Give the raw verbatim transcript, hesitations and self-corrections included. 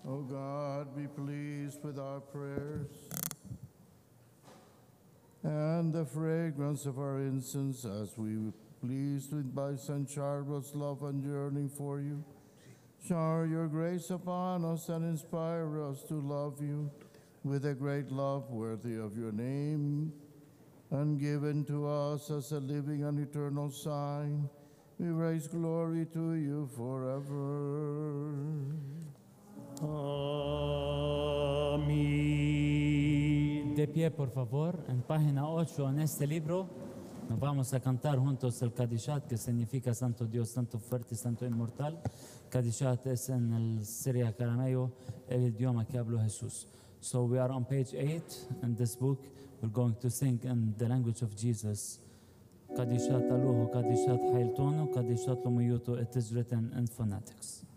O God, be pleased with our prayers and the fragrance of our incense as we pleased with by Saint Charles' love and yearning for you. Shower your grace upon us and inspire us to love you with a great love worthy of your name, and given to us as a living and eternal sign. We raise glory to you forever. Amén. De pie, por favor, en página ocho en este libro nos vamos a cantar juntos el Kadishat, que significa Santo Dios, Santo Fuerte, Santo Inmortal. Kadishat es en el sirio arameo, el idioma que habló Jesús. So we are on page eight in this book. We're going to sing in the language of Jesus. Kadishat aluhu, Kadishat hailtonu, Kadishat lumuyutu. It is written in phonetics.